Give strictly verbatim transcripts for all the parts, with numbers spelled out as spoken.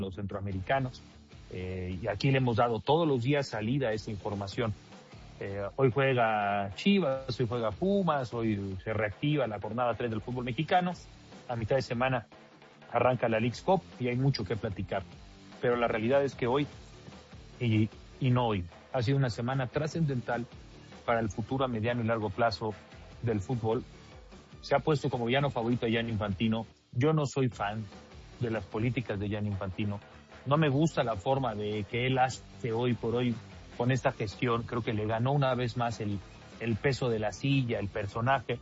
los centroamericanos. Eh, y aquí le hemos dado todos los días salida a esta información. Eh, hoy juega Chivas, hoy juega Pumas, hoy se reactiva la jornada tres del fútbol mexicano. A mitad de semana arranca la Leagues Cup y hay mucho que platicar. Pero la realidad es que hoy, y, y no hoy, ha sido una semana trascendental para el futuro a mediano y largo plazo del fútbol. Se ha puesto como villano favorito a Gianni Infantino. Yo no soy fan de las políticas de Gianni Infantino. No me gusta la forma de que él hace hoy por hoy con esta gestión. Creo que le ganó una vez más el, el peso de la silla, el personaje.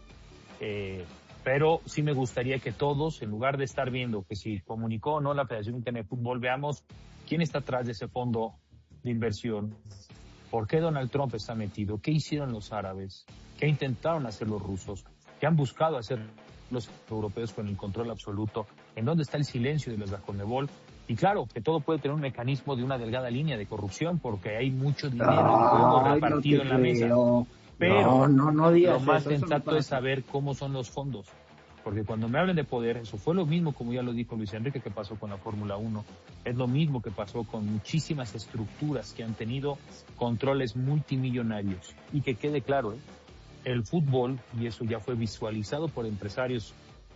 Eh, pero sí me gustaría que todos, en lugar de estar viendo que si comunicó o no la Federación Mexicana de Fútbol, veamos quién está atrás de ese fondo de inversión. ¿Por qué Donald Trump está metido? ¿Qué hicieron los árabes? ¿Qué intentaron hacer los rusos? ¿Qué han buscado hacer los europeos con el control absoluto? ¿En dónde está el silencio de los de la Conmebol? Y claro, que todo puede tener un mecanismo de una delgada línea de corrupción, porque hay mucho dinero Ay, repartido no en la mesa. Pero no, no, no lo más eso, sensato eso es saber cómo son los fondos. Porque cuando me hablan de poder, eso fue lo mismo, como ya lo dijo Luis Enrique, que pasó con la Fórmula uno. Es lo mismo que pasó con muchísimas estructuras que han tenido controles multimillonarios. Y que quede claro, ¿eh? El fútbol, y eso ya fue visualizado por empresarios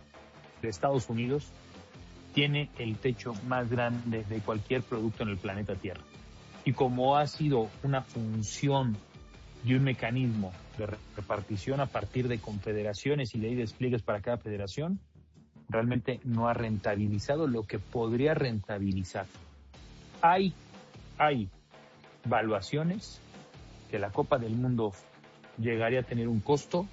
de Estados Unidos, tiene el techo más grande de cualquier producto en el planeta Tierra. Y como ha sido una función de un mecanismo de repartición a partir de confederaciones y de ahí despliegues para cada federación, realmente no ha rentabilizado lo que podría rentabilizar. Hay, hay valuaciones que la Copa del Mundo llegaría a tener un costo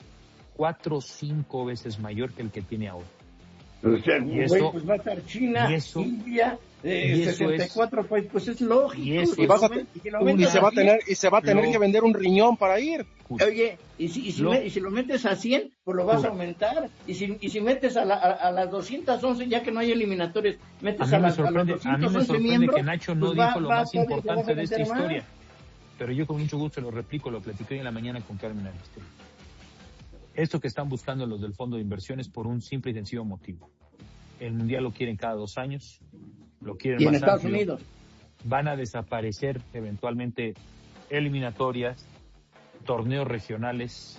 cuatro o cinco veces mayor que el que tiene ahora. O sea, y güey, eso, pues va a estar China, eso, India, eh, y sesenta y cuatro, pues, pues es lógico. Y, eso, y, vas a te, y se va a tener, y se va a tener lo, que vender un riñón para ir. Oye, y si, y si, lo, me, y si lo metes a cien, pues lo vas a aumentar. Y si, y si metes a, la, a, a las doscientos once, ya que no hay eliminatorios, metes a, a, mí las, me sorprende, a los doscientos once a mí me sorprende miembros, que Nacho no pues dijo va, lo va, más va, importante de esta más. historia. Pero yo con mucho gusto lo replico, lo platiqué hoy en la mañana con Carmen Aristegui. Esto que están buscando los del fondo de inversiones por un simple y sencillo motivo. El Mundial lo quieren cada dos años, lo quieren y en más Estados amplio. Unidos. Van a desaparecer eventualmente eliminatorias, torneos regionales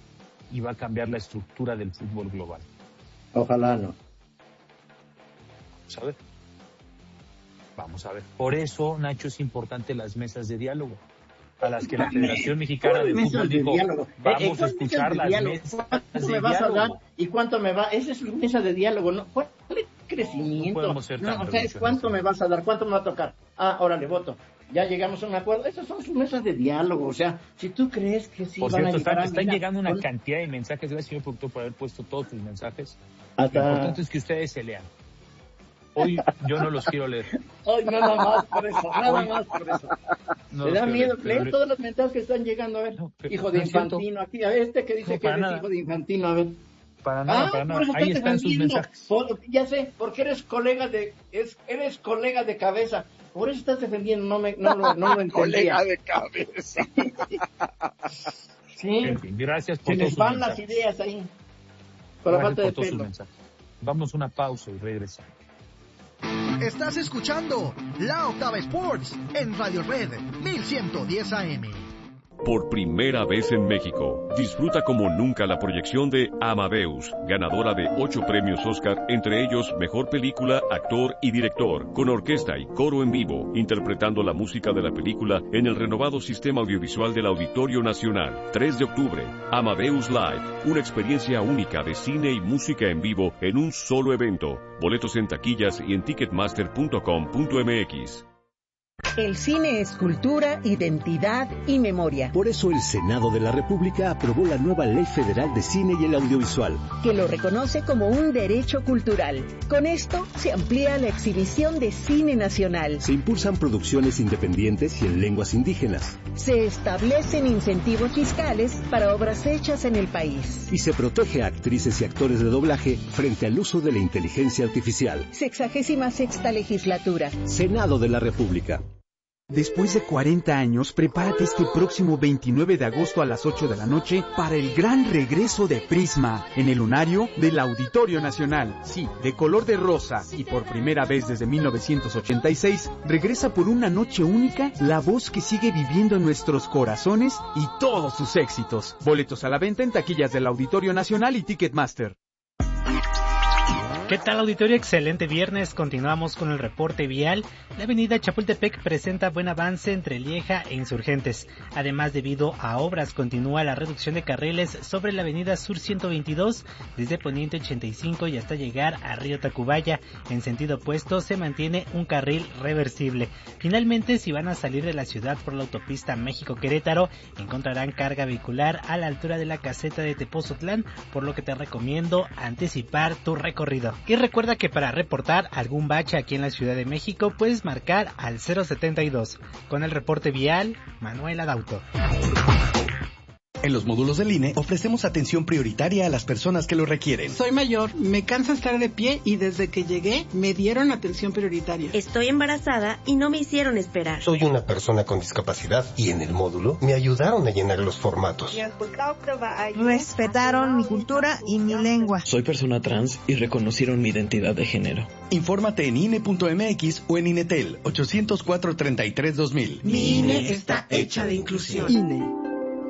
y va a cambiar la estructura del fútbol global. Ojalá no. Vamos a ver. Vamos a ver. Por eso, Nacho, es importante las mesas de diálogo, a las que la Federación Mexicana de Fútbol dijo, vamos a escuchar las mesas ¿Cuánto de me vas diálogo? a dar y cuánto me va? Esa es la mesa de diálogo, ¿no? ¿Cuál es crecimiento? No podemos ser tan no, o sea, es cuánto me vas a dar, cuánto me va a tocar. Ah, órale, voto. Ya llegamos a un acuerdo. Esas son sus mesas de diálogo. O sea, si tú crees que sí por van cierto, a llegar están, a... están mira, llegando una con... cantidad de mensajes. Gracias, señor productor, por haber puesto todos sus mensajes. Hasta... Lo importante es que ustedes se lean. Hoy yo no los quiero leer. Hoy no, nada más por eso, nada Hoy, más por eso. No Me da miedo leer, leer todos los mensajes que están llegando. A ver, no, que, hijo de no Infantino, aquí, a este que dice no, que eres nada. Hijo de Infantino, a ver. Para nada, ah, para nada. Ahí están sus mensajes. Por, ya sé, porque eres colega de, es, eres colega de cabeza. Por eso estás defendiendo, no me, no, no, no lo entendía. Colega de cabeza. Sí. En fin, gracias por Se les van las ideas ahí. Por la falta de pelo. Vamos a una pausa y regresamos. Estás escuchando La Octava Sports en Radio Red mil ciento diez A M. Por primera vez en México, disfruta como nunca la proyección de Amadeus, ganadora de ocho premios Oscar, entre ellos Mejor Película, Actor y Director, con orquesta y coro en vivo, interpretando la música de la película en el renovado sistema audiovisual del Auditorio Nacional. tres de octubre, Amadeus Live, una experiencia única de cine y música en vivo en un solo evento. Boletos en taquillas y en ticketmaster punto com punto m x. El cine es cultura, identidad y memoria. Por eso el Senado de la República aprobó la nueva Ley Federal de Cine y el Audiovisual, que lo reconoce como un derecho cultural. Con esto se amplía la exhibición de cine nacional. Se impulsan producciones independientes y en lenguas indígenas. Se establecen incentivos fiscales para obras hechas en el país. Y se protege a actrices y actores de doblaje frente al uso de la inteligencia artificial. Sexagésima sexta legislatura. Senado de la República. Después de cuarenta años, prepárate este próximo veintinueve de agosto a las ocho de la noche para el gran regreso de Prisma en el lunario del Auditorio Nacional. Sí, de color de rosa y por primera vez desde mil novecientos ochenta y seis, regresa por una noche única la voz que sigue viviendo en nuestros corazones y todos sus éxitos. Boletos a la venta en taquillas del Auditorio Nacional y Ticketmaster. ¿Qué tal, auditorio? Excelente viernes. Continuamos con el reporte vial. La avenida Chapultepec presenta buen avance entre Lieja e Insurgentes. Además, debido a obras, continúa la reducción de carriles sobre la avenida Sur ciento veintidós, desde Poniente ochenta y cinco y hasta llegar a Río Tacubaya. En sentido opuesto, se mantiene un carril reversible. Finalmente, si van a salir de la ciudad por la autopista México-Querétaro, encontrarán carga vehicular a la altura de la caseta de Tepozotlán, por lo que te recomiendo anticipar tu recorrido. Y recuerda que para reportar algún bache aquí en la Ciudad de México puedes marcar al cero setenta y dos. Con el reporte vial, Manuel Adauto. En los módulos del I N E ofrecemos atención prioritaria a las personas que lo requieren. Soy mayor, me cansa estar de pie y desde que llegué me dieron atención prioritaria. Estoy embarazada y no me hicieron esperar. Soy una persona con discapacidad y en el módulo me ayudaron a llenar los formatos. Respetaron mi cultura y mi lengua. Soy persona trans y reconocieron mi identidad de género. Infórmate en I N E punto M X o en INETEL ochocientos cuatro, treinta y tres, dos mil. Mi I N E está hecha de inclusión. I N E.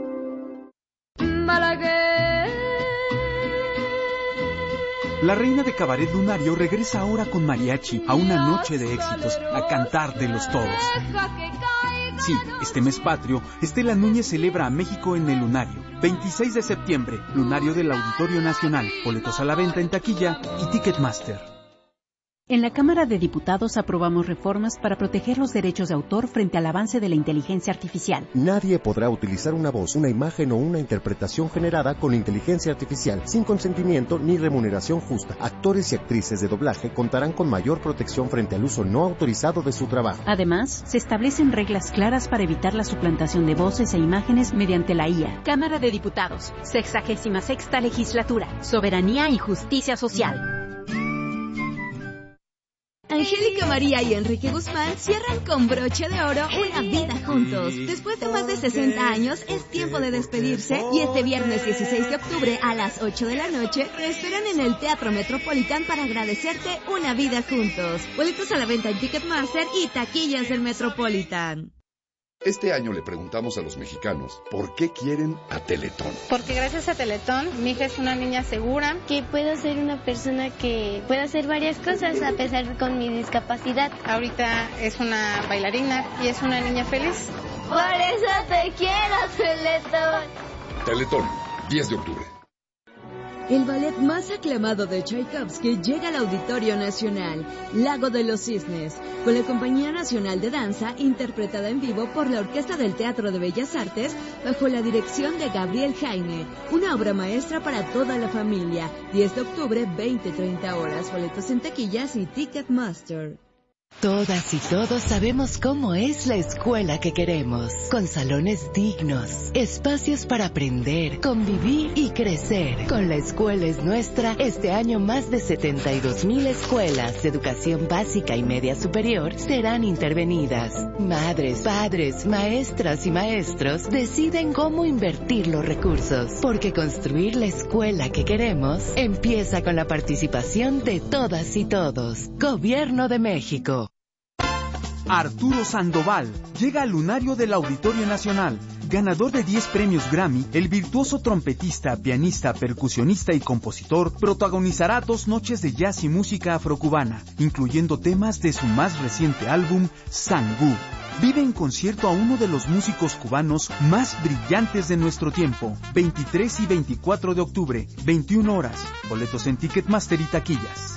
La reina de cabaret lunario regresa ahora con mariachi a una noche de éxitos, a cantar de los todos. Sí, este mes patrio, Estela Núñez celebra a México en el lunario. veintiséis de septiembre, lunario del Auditorio Nacional. Boletos a la venta en taquilla y Ticketmaster. En la Cámara de Diputados aprobamos reformas para proteger los derechos de autor frente al avance de la inteligencia artificial. Nadie podrá utilizar una voz, una imagen o una interpretación generada con inteligencia artificial sin consentimiento ni remuneración justa. Actores y actrices de doblaje contarán con mayor protección frente al uso no autorizado de su trabajo. Además, se establecen reglas claras para evitar la suplantación de voces e imágenes mediante la I A. Cámara de Diputados, sexagésima sexta legislatura, soberanía y justicia social. Angélica María y Enrique Guzmán cierran con broche de oro una vida juntos. Después de más de sesenta años, es tiempo de despedirse y este viernes dieciséis de octubre a las ocho de la noche te esperan en el Teatro Metropolitan para agradecerte una vida juntos. Boletos a la venta en Ticketmaster y taquillas del Metropolitan. Este año le preguntamos a los mexicanos por qué quieren a Teletón. Porque gracias a Teletón, mi hija es una niña segura. Que puedo ser una persona que puede hacer varias cosas a pesar de con mi discapacidad. Ahorita es una bailarina y es una niña feliz. Por eso te quiero, Teletón. Teletón, diez de octubre. El ballet más aclamado de Tchaikovsky llega al Auditorio Nacional, Lago de los Cisnes, con la Compañía Nacional de Danza, interpretada en vivo por la Orquesta del Teatro de Bellas Artes, bajo la dirección de Gabriel Jaime. Una obra maestra para toda la familia. diez de octubre, veinte treinta horas. Boletos en taquillas y Ticketmaster. Todas y todos sabemos cómo es la escuela que queremos, con salones dignos, espacios para aprender, convivir y crecer. Con La Escuela es Nuestra, este año más de setenta y dos mil escuelas de educación básica y media superior serán intervenidas. Madres, padres, maestras y maestros deciden cómo invertir los recursos, porque construir la escuela que queremos empieza con la participación de todas y todos. Gobierno de México. Arturo Sandoval llega al lunario del Auditorio Nacional. Ganador de diez premios Grammy, el virtuoso trompetista, pianista, percusionista y compositor protagonizará dos noches de jazz y música afrocubana, incluyendo temas de su más reciente álbum, Sangú. Vive en concierto a uno de los músicos cubanos más brillantes de nuestro tiempo. veintitrés y veinticuatro de octubre, veintiuna horas. Boletos en Ticketmaster y taquillas.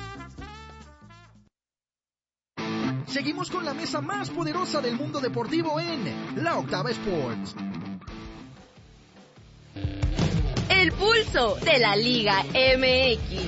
Seguimos con la mesa más poderosa del mundo deportivo en La Octava Sports. El pulso de la Liga M X.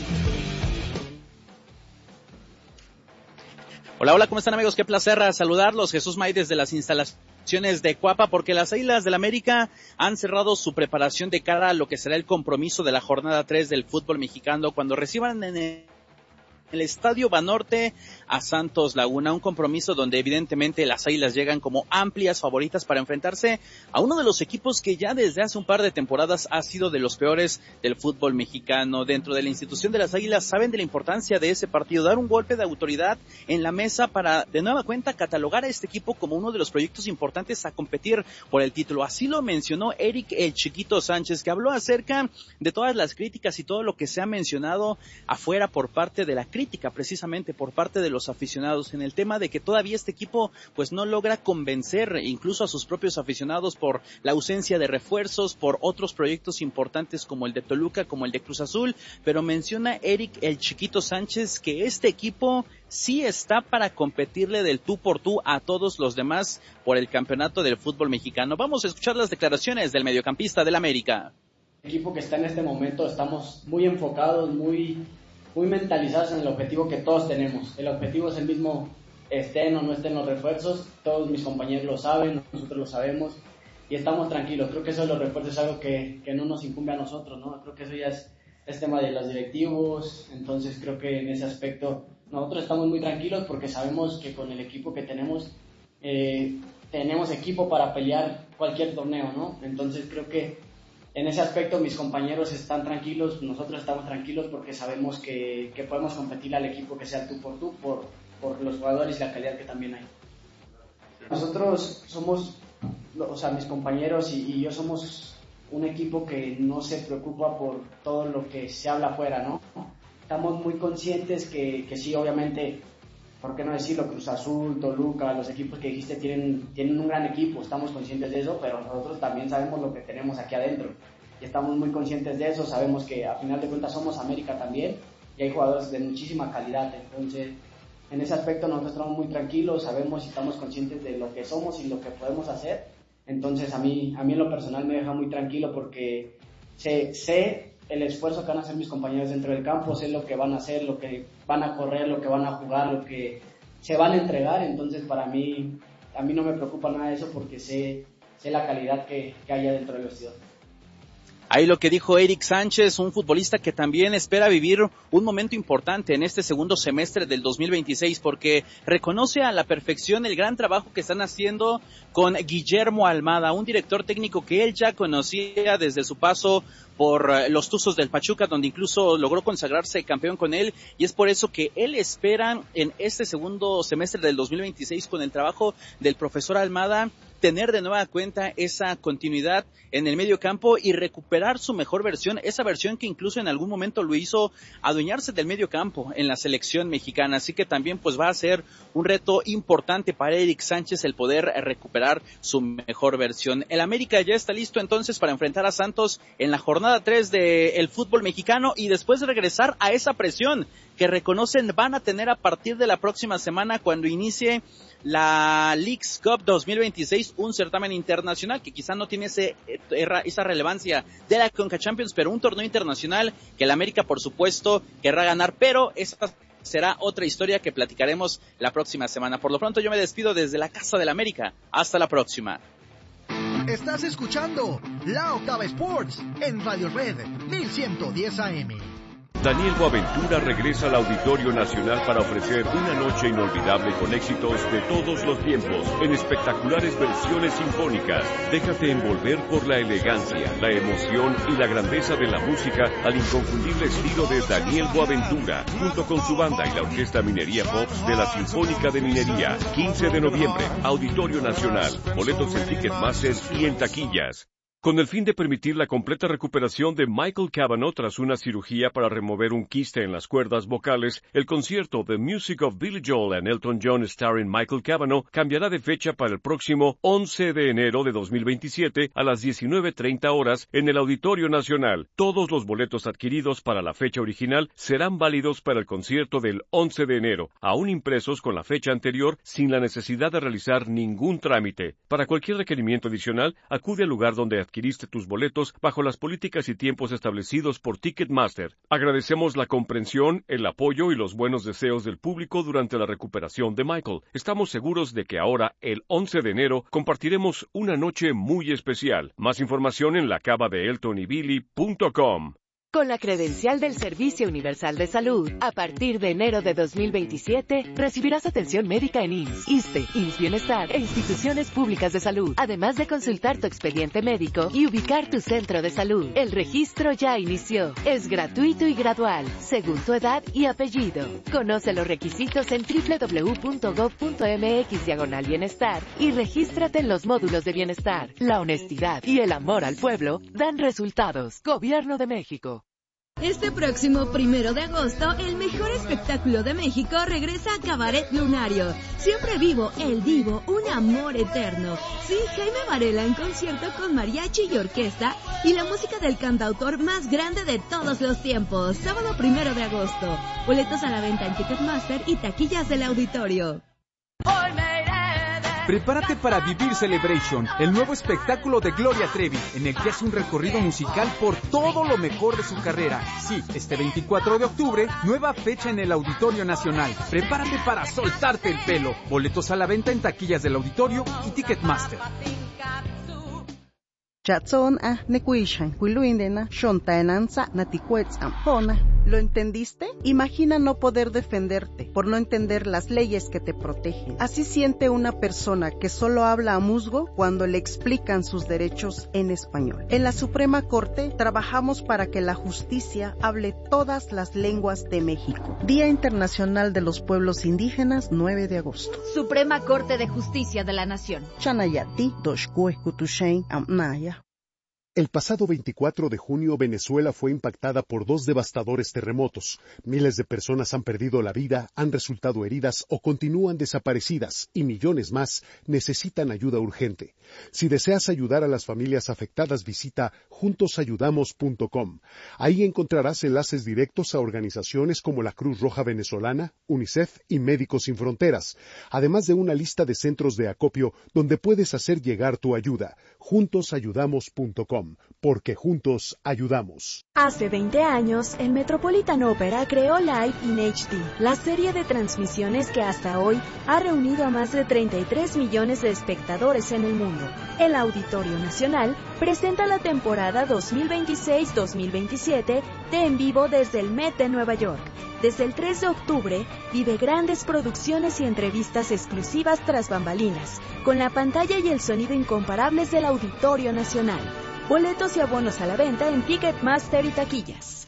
Hola, hola, ¿cómo están, amigos? Qué placer saludarlos. Jesús May desde las instalaciones de Cuapa, porque las Águilas del América han cerrado su preparación de cara a lo que será el compromiso de la jornada tres del fútbol mexicano cuando reciban en el el Estadio Banorte a Santos Laguna, un compromiso donde evidentemente las Águilas llegan como amplias favoritas para enfrentarse a uno de los equipos que ya desde hace un par de temporadas ha sido de los peores del fútbol mexicano. Dentro de la institución de las Águilas saben de la importancia de ese partido, dar un golpe de autoridad en la mesa para de nueva cuenta catalogar a este equipo como uno de los proyectos importantes a competir por el título. Así lo mencionó Eric el Chiquito Sánchez, que habló acerca de todas las críticas y todo lo que se ha mencionado afuera por parte de la crítica crítica precisamente por parte de los aficionados en el tema de que todavía este equipo pues no logra convencer incluso a sus propios aficionados por la ausencia de refuerzos, por otros proyectos importantes como el de Toluca, como el de Cruz Azul, pero menciona Eric el Chiquito Sánchez que este equipo sí está para competirle del tú por tú a todos los demás por el campeonato del fútbol mexicano. Vamos a escuchar las declaraciones del mediocampista del América. El equipo que está en este momento estamos muy enfocados, muy muy mentalizados en el objetivo que todos tenemos. El objetivo es el mismo, estén o no estén los refuerzos, todos mis compañeros lo saben, nosotros lo sabemos y estamos tranquilos. Creo que eso de los refuerzos es algo que, que no nos incumbe a nosotros, ¿no? Creo que eso ya es, es tema de los directivos, entonces creo que en ese aspecto nosotros estamos muy tranquilos porque sabemos que con el equipo que tenemos, eh, tenemos equipo para pelear cualquier torneo, ¿no? Entonces creo que en ese aspecto mis compañeros están tranquilos, nosotros estamos tranquilos porque sabemos que, que podemos competir al equipo que sea tú por tú, por, por los jugadores y la calidad que también hay. Nosotros somos, o sea, mis compañeros y, y yo somos un equipo que no se preocupa por todo lo que se habla afuera, ¿no? Estamos muy conscientes que, que sí, obviamente, ¿por qué no decirlo? Cruz Azul, Toluca, los equipos que dijiste tienen, tienen un gran equipo, estamos conscientes de eso, pero nosotros también sabemos lo que tenemos aquí adentro y estamos muy conscientes de eso, sabemos que a final de cuentas somos América también y hay jugadores de muchísima calidad, entonces en ese aspecto nosotros estamos muy tranquilos, sabemos y estamos conscientes de lo que somos y lo que podemos hacer, entonces a mí, a mí en lo personal me deja muy tranquilo porque sé, sé el esfuerzo que van a hacer mis compañeros dentro del campo, sé lo que van a hacer, lo que van a correr, lo que van a jugar, lo que se van a entregar, entonces para mí, a mí no me preocupa nada de eso porque sé, sé la calidad que, que haya dentro del vestidor. Ahí lo que dijo Eric Sánchez, un futbolista que también espera vivir un momento importante en este segundo semestre del dos mil veintiséis porque reconoce a la perfección el gran trabajo que están haciendo con Guillermo Almada, un director técnico que él ya conocía desde su paso por los Tuzos del Pachuca, donde incluso logró consagrarse campeón con él, y es por eso que él espera en este segundo semestre del dos mil veintiséis con el trabajo del profesor Almada tener de nueva cuenta esa continuidad en el medio campo y recuperar su mejor versión, esa versión que incluso en algún momento lo hizo adueñarse del medio campo en la selección mexicana, así que también pues va a ser un reto importante para Eric Sánchez el poder recuperar su mejor versión. El América ya está listo entonces para enfrentar a Santos en la jornada tres del fútbol mexicano y después regresar a esa presión que reconocen van a tener a partir de la próxima semana cuando inicie la Leagues Cup dos mil veintiséis, un certamen internacional que quizá no tiene ese, esa relevancia de la Conca Champions, pero un torneo internacional que el América por supuesto querrá ganar, pero esa será otra historia que platicaremos la próxima semana. Por lo pronto yo me despido desde la Casa del América. Hasta la próxima. Estás escuchando La Octava Sports en Radio Red mil ciento diez A M. Daniel Boaventura regresa al Auditorio Nacional para ofrecer una noche inolvidable con éxitos de todos los tiempos, en espectaculares versiones sinfónicas. Déjate envolver por la elegancia, la emoción y la grandeza de la música al inconfundible estilo de Daniel Boaventura, junto con su banda y la Orquesta Minería Pops de la Sinfónica de Minería. quince de noviembre, Auditorio Nacional. Boletos en Ticketmaster y en taquillas. Con el fin de permitir la completa recuperación de Michael Cavanaugh tras una cirugía para remover un quiste en las cuerdas vocales, el concierto The Music of Billy Joel and Elton John starring Michael Cavanaugh cambiará de fecha para el próximo once de enero de dos mil veintisiete a las diecinueve treinta horas en el Auditorio Nacional. Todos los boletos adquiridos para la fecha original serán válidos para el concierto del once de enero, aún impresos con la fecha anterior sin la necesidad de realizar ningún trámite. Para cualquier requerimiento adicional, acude al lugar donde adquiriste tus boletos bajo las políticas y tiempos establecidos por Ticketmaster. Agradecemos la comprensión, el apoyo y los buenos deseos del público durante la recuperación de Michael. Estamos seguros de que ahora, el once de enero, compartiremos una noche muy especial. Más información en la cava de elton y billy punto com. Con la credencial del Servicio Universal de Salud, a partir de enero de dos mil veintisiete, recibirás atención médica en I M S S, ISSSTE, I M S S Bienestar e instituciones públicas de salud, además de consultar tu expediente médico y ubicar tu centro de salud. El registro ya inició. Es gratuito y gradual, según tu edad y apellido. Conoce los requisitos en doble u doble u doble u punto gob punto eme equis diagonal bienestar y regístrate en los módulos de bienestar. La honestidad y el amor al pueblo dan resultados. Gobierno de México. Este próximo primero de agosto, el mejor espectáculo de México regresa a Cabaret Lunario. Siempre vivo, el divo, un amor eterno. Sí, Jaime Varela en concierto con mariachi y orquesta y la música del cantautor más grande de todos los tiempos. Sábado primero de agosto. Boletos a la venta en Ticketmaster y taquillas del auditorio. Prepárate para vivir Celebration, el nuevo espectáculo de Gloria Trevi, en el que hace un recorrido musical por todo lo mejor de su carrera. Sí, este veinticuatro de octubre, nueva fecha en el Auditorio Nacional. Prepárate para soltarte el pelo. Boletos a la venta en taquillas del auditorio y Ticketmaster. Chatson a nekuishan, kuiluindena, shontaenanza, natikuetzam, hona. ¿Lo entendiste? Imagina no poder defenderte por no entender las leyes que te protegen. Así siente una persona que solo habla a musgo cuando le explican sus derechos en español. En la Suprema Corte trabajamos para que la justicia hable todas las lenguas de México. Día Internacional de los Pueblos Indígenas, nueve de agosto. Suprema Corte de Justicia de la Nación. Chanayati, doshkue kutushen amnaya. El pasado veinticuatro de junio, Venezuela fue impactada por dos devastadores terremotos. Miles de personas han perdido la vida, han resultado heridas o continúan desaparecidas, y millones más necesitan ayuda urgente. Si deseas ayudar a las familias afectadas, visita juntos ayudamos punto com. Ahí encontrarás enlaces directos a organizaciones como la Cruz Roja Venezolana, UNICEF y Médicos Sin Fronteras, además de una lista de centros de acopio donde puedes hacer llegar tu ayuda. juntos ayudamos punto com. Porque juntos ayudamos. Hace veinte años, el Metropolitan Opera creó Live in H D, la serie de transmisiones que hasta hoy ha reunido a más de treinta y tres millones de espectadores en el mundo. El Auditorio Nacional presenta la temporada dos mil veintiséis dos mil veintisiete de En Vivo desde el Met de Nueva York. Desde el tres de octubre, vive grandes producciones y entrevistas exclusivas tras bambalinas, con la pantalla y el sonido incomparables del Auditorio Nacional. Boletos y abonos a la venta en Ticketmaster y taquillas.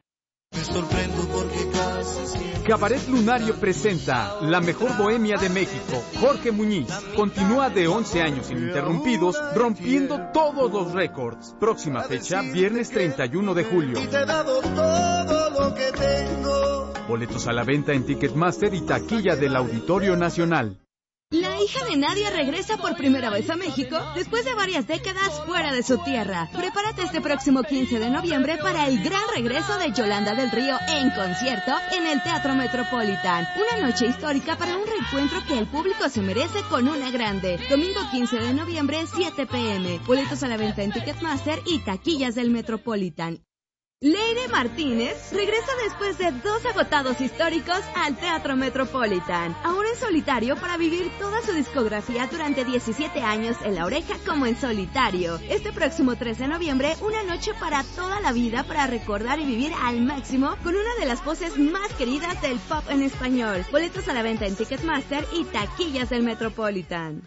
Me sorprendo porque casi siempre... Cabaret Lunario presenta La Mejor Bohemia de México. Jorge Muñiz continúa de once años ininterrumpidos, rompiendo todos los récords. Próxima fecha, viernes treinta y uno de julio. Y te he dado todo lo que tengo. Boletos a la venta en Ticketmaster y taquilla del Auditorio Nacional. La hija de Nadia regresa por primera vez a México después de varias décadas fuera de su tierra. Prepárate este próximo quince de noviembre para el gran regreso de Yolanda del Río en concierto en el Teatro Metropolitan. Una noche histórica para un reencuentro que el público se merece con una grande. Domingo quince de noviembre, siete pe eme. Boletos a la venta en Ticketmaster y taquillas del Metropolitan. Leire Martínez regresa después de dos agotados históricos al Teatro Metropolitan, ahora en solitario para vivir toda su discografía durante diecisiete años en La Oreja como en solitario. Este próximo tres de noviembre, una noche para toda la vida para recordar y vivir al máximo con una de las voces más queridas del pop en español. Boletos a la venta en Ticketmaster y taquillas del Metropolitan.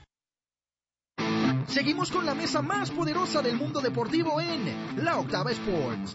Seguimos con la mesa más poderosa del mundo deportivo en La Octava Sports.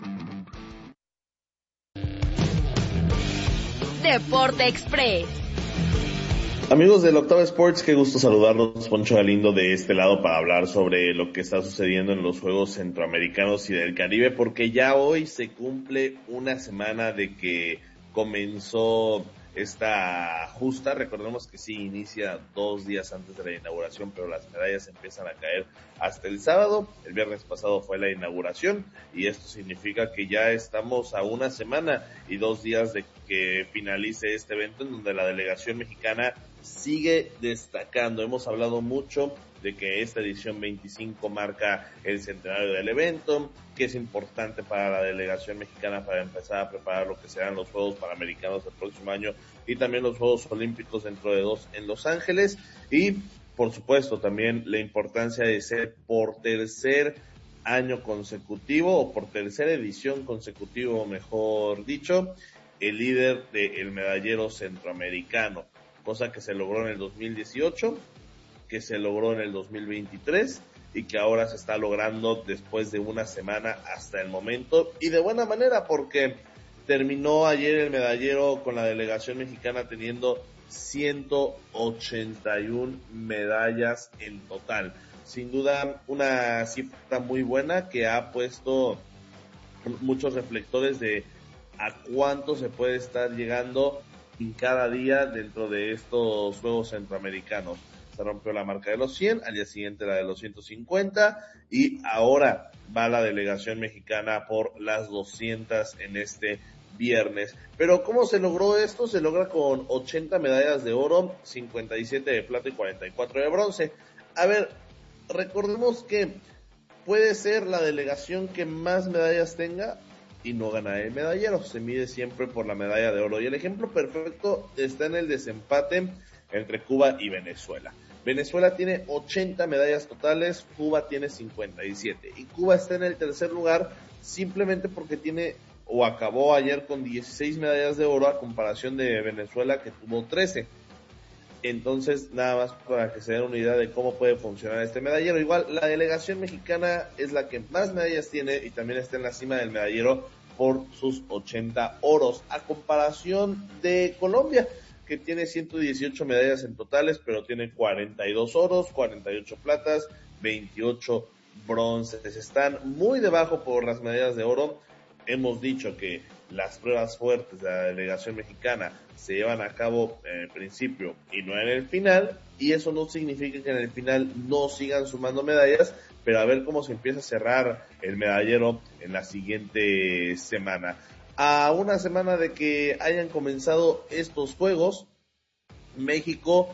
Deporte Express. Amigos del Octava Sports, qué gusto saludarlos. Poncho Galindo de este lado para hablar sobre lo que está sucediendo en los Juegos Centroamericanos y del Caribe, porque ya hoy se cumple una semana de que comenzó esta justa. Recordemos que sí inicia dos días antes de la inauguración, pero las medallas empiezan a caer hasta el sábado. El viernes pasado fue la inauguración y esto significa que ya estamos a una semana y dos días de que finalice este evento, en donde la delegación mexicana sigue destacando. Hemos hablado mucho de que esta edición veinticinco marca el centenario del evento, que es importante para la delegación mexicana para empezar a preparar lo que serán los Juegos Panamericanos del próximo año y también los Juegos Olímpicos dentro de dos en Los Ángeles, y por supuesto también la importancia de ser por tercer año consecutivo, o por tercera edición consecutiva, mejor dicho, el líder del medallero centroamericano, cosa que se logró en el dos mil dieciocho, que se logró en el dos mil veintitrés y que ahora se está logrando después de una semana hasta el momento, y de buena manera, porque terminó ayer el medallero con la delegación mexicana teniendo ciento ochenta y una medallas en total. Sin duda una cifra muy buena que ha puesto muchos reflectores de a cuánto se puede estar llegando en cada día dentro de estos Juegos Centroamericanos. Se rompió la marca de los cien, al día siguiente la de los ciento cincuenta, y ahora va la delegación mexicana por las doscientas en este viernes. Pero ¿cómo se logró esto? Se logra con ochenta medallas de oro, cincuenta y siete de plata y cuarenta y cuatro de bronce. A ver, recordemos que puede ser la delegación que más medallas tenga y no gana el medallero. Se mide siempre por la medalla de oro. Y el ejemplo perfecto está en el desempate entre Cuba y Venezuela. Venezuela tiene ochenta medallas totales, Cuba tiene cincuenta y siete. Y Cuba está en el tercer lugar simplemente porque tiene, o acabó ayer con dieciséis medallas de oro a comparación de Venezuela, que tuvo trece. Entonces, nada más para que se den una idea de cómo puede funcionar este medallero. Igual, la delegación mexicana es la que más medallas tiene y también está en la cima del medallero por sus ochenta oros, a comparación de Colombia, que tiene ciento dieciocho medallas en totales, pero tiene cuarenta y dos oros, cuarenta y ocho platas, veintiocho bronces. Están muy debajo por las medallas de oro. Hemos dicho que las pruebas fuertes de la delegación mexicana se llevan a cabo en el principio y no en el final, y eso no significa que en el final no sigan sumando medallas, pero a ver cómo se empieza a cerrar el medallero en la siguiente semana. A una semana de que hayan comenzado estos juegos, México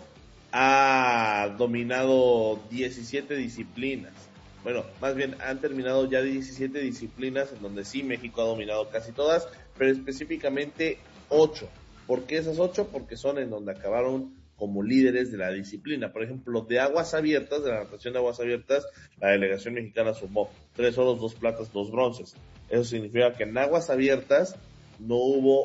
ha dominado diecisiete disciplinas. Bueno, más bien han terminado ya diecisiete disciplinas en donde sí México ha dominado casi todas, pero específicamente ocho. ¿Por qué esas ocho? Porque son en donde acabaron como líderes de la disciplina. Por ejemplo, de aguas abiertas, de la natación de aguas abiertas, la delegación mexicana sumó tres oros, dos platas, dos bronces. Eso significa que en aguas abiertas no hubo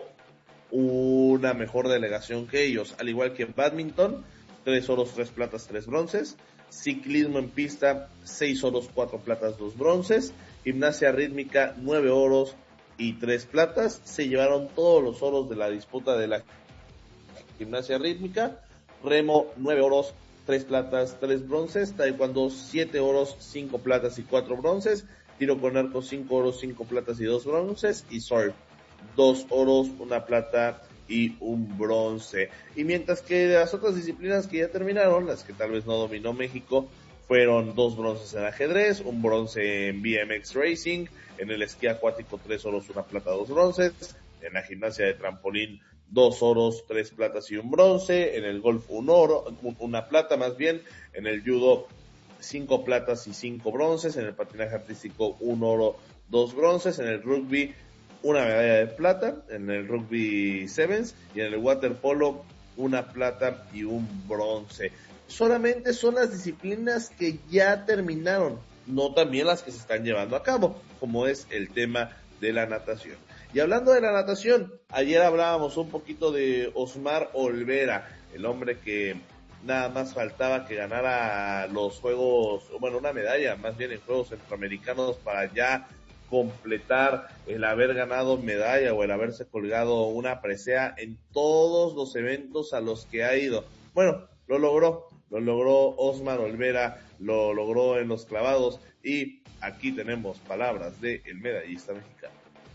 una mejor delegación que ellos. Al igual que en bádminton, tres oros, tres platas, tres bronces. Ciclismo en pista, seis oros, cuatro platas, dos bronces. Gimnasia rítmica, nueve oros y tres platas. Se llevaron todos los oros de la disputa de la gimnasia rítmica. Remo, nueve oros, tres platas, tres bronces. Taekwondo, siete oros, cinco platas y cuatro bronces. Tiro con arco, cinco oros, cinco platas y dos bronces. Y surf, dos oros, una plata y un bronce. Y mientras que de las otras disciplinas que ya terminaron, las que tal vez no dominó México, fueron dos bronces en ajedrez, un bronce en B M X Racing, en el esquí acuático tres oros, una plata, dos bronces, en la gimnasia de trampolín dos oros, tres platas y un bronce, en el golf un oro, una plata más bien, en el judo cinco platas y cinco bronces, en el patinaje artístico un oro, dos bronces, en el rugby una medalla de plata, en el rugby sevens, y en el waterpolo una plata y un bronce. Solamente son las disciplinas que ya terminaron, no también las que se están llevando a cabo, como es el tema de la natación. Y hablando de la natación, ayer hablábamos un poquito de Osmar Olvera, el hombre que nada más faltaba que ganara los juegos, bueno, una medalla más bien en Juegos Centroamericanos para ya completar el haber ganado medalla o el haberse colgado una presea en todos los eventos a los que ha ido. Bueno, lo logró, lo logró Osmar Olvera, lo logró en los clavados, y aquí tenemos palabras del medallista mexicano.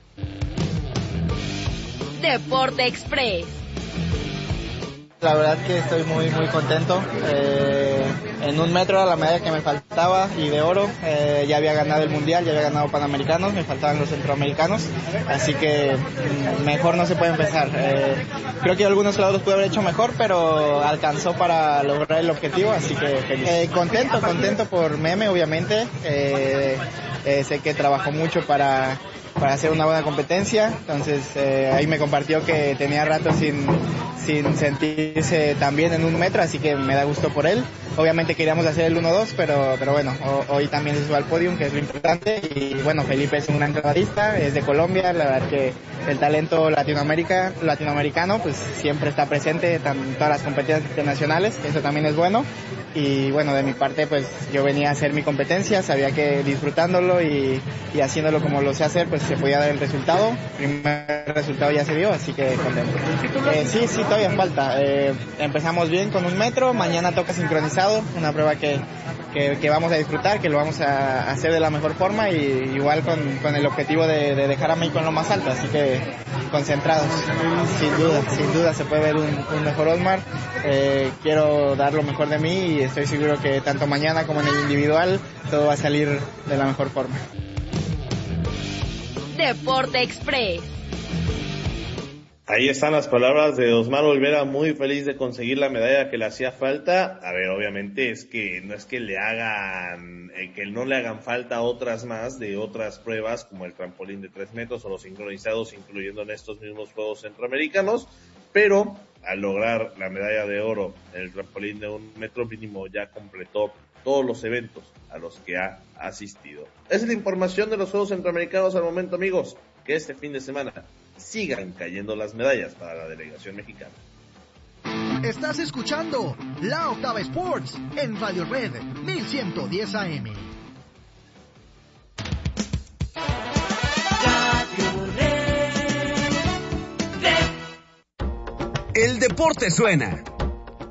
Deporte Express. La verdad que estoy muy muy contento. Eh, en un metro era la medalla que me faltaba y de oro. Eh, ya había ganado el mundial, ya había ganado panamericanos, me faltaban los centroamericanos, así que mejor no se puede empezar. Eh, creo que algunos clavados pude haber hecho mejor, pero alcanzó para lograr el objetivo, así que feliz. Eh, contento, contento por Meme, obviamente. Eh, eh, sé que trabajó mucho para para hacer una buena competencia. Entonces eh, ahí me compartió que tenía rato sin, sin sentirse tan bien en un metro, así que me da gusto por él. Obviamente queríamos hacer el uno dos, pero, pero bueno, o, hoy también se sube al podium, que es lo importante. Y bueno, Felipe es un gran clavadista, es de Colombia, la verdad que el talento Latinoamérica, latinoamericano pues siempre está presente en todas las competencias internacionales, eso también es bueno. Y bueno, de mi parte pues yo venía a hacer mi competencia, sabía que disfrutándolo y, y haciéndolo como lo sé hacer pues se podía dar el resultado. El primer resultado ya se dio, así que contento. Eh, sí, sí, todavía falta. Eh, empezamos bien con un metro, mañana toca sincronizado, una prueba que, que, que vamos a disfrutar, que lo vamos a hacer de la mejor forma y igual con, con el objetivo de, de dejar a México en lo más alto, así que concentrados, sin duda, sin duda se puede ver un, un mejor Osmar. Eh, quiero dar lo mejor de mí y estoy seguro que tanto mañana como en el individual todo va a salir de la mejor forma. Deporte Express. Ahí están las palabras de Osmar Olvera, muy feliz de conseguir la medalla que le hacía falta. A ver, obviamente es que no es que le hagan, eh, que no le hagan falta otras más de otras pruebas como el trampolín de tres metros o los sincronizados, incluyendo en estos mismos Juegos Centroamericanos, pero al lograr la medalla de oro en el trampolín de un metro mínimo ya completó todos los eventos a los que ha asistido. Esa es la información de los Juegos Centroamericanos al momento, amigos, que este fin de semana sigan cayendo las medallas para la delegación mexicana. Estás escuchando La Octava Sports en Radio Red mil ciento diez A M. El deporte suena